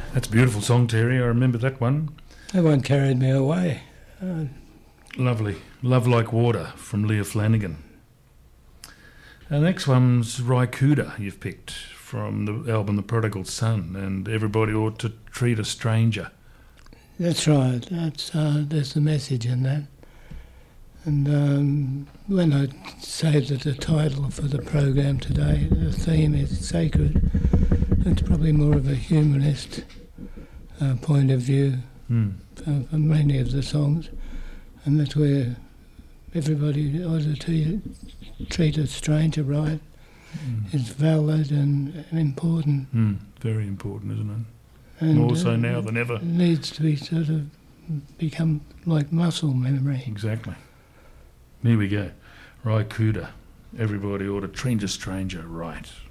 That's a beautiful song, Terry. I remember that one. That one carried me away. Lovely. Love Like Water from Leah Flanagan. The next one's Raikuda you've picked from the album The Prodigal Son, and Everybody Ought to Treat a Stranger. That's right. There's the message in that. And when I say that the title for the program today, the theme is sacred, it's probably more of a humanist point of view for many of the songs, and that's where everybody ought to treat a stranger right. Is valid and important. Very important, isn't it? And more so now than ever. It needs to be sort of become like muscle memory. Exactly. Here we go. Raikuda. Everybody ought to treat a stranger right.